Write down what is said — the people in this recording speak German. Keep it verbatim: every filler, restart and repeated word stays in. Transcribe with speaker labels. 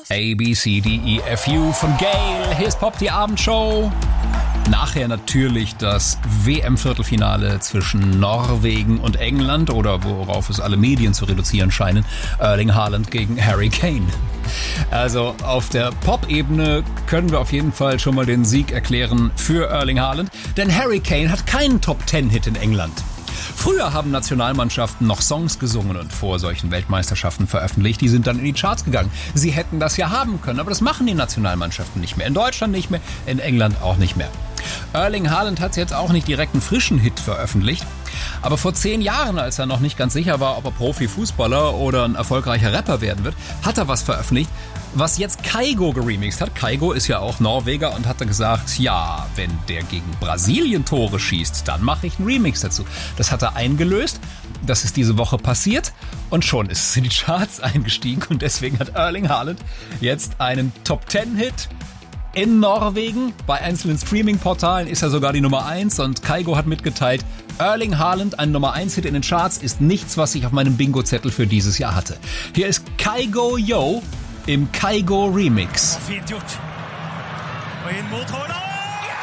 Speaker 1: A, B, C, D, E, F, U von Gayle. Hier ist Pop, die Abendshow. Nachher natürlich das W M-Viertelfinale zwischen Norwegen und England oder worauf es alle Medien zu reduzieren scheinen, Erling Haaland gegen Harry Kane. Also auf der Pop-Ebene können wir auf jeden Fall schon mal den Sieg erklären für Erling Haaland, denn Harry Kane hat keinen Top-Ten-Hit in England. Früher haben Nationalmannschaften noch Songs gesungen und vor solchen Weltmeisterschaften veröffentlicht. Die sind dann in die Charts gegangen. Sie hätten das ja haben können, aber das machen die Nationalmannschaften nicht mehr. In Deutschland nicht mehr, in England auch nicht mehr. Erling Haaland hat jetzt auch nicht direkt einen frischen Hit veröffentlicht. Aber vor zehn Jahren, als er noch nicht ganz sicher war, ob er Profifußballer oder ein erfolgreicher Rapper werden wird, hat er was veröffentlicht, was jetzt Kygo geremixed hat. Kygo ist ja auch Norweger und hat gesagt, ja, wenn der gegen Brasilien Tore schießt, dann mache ich einen Remix dazu. Das hat er eingelöst, das ist diese Woche passiert und schon ist es in die Charts eingestiegen und deswegen hat Erling Haaland jetzt einen Top-Ten-Hit in Norwegen. Bei einzelnen Streaming-Portalen ist er sogar die Nummer eins und Kygo hat mitgeteilt, Erling Haaland, ein Nummer eins Hit in den Charts, ist nichts, was ich auf meinem Bingo-Zettel für dieses Jahr hatte. Hier ist Kygo Yo im Kygo Remix.
Speaker 2: Fint gjort. Og inn mot Haaland.